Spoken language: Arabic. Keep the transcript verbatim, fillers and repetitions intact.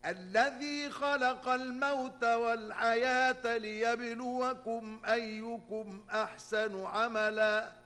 الذي خلق الموت والحياة ليبلوكم أيكم أحسن عملا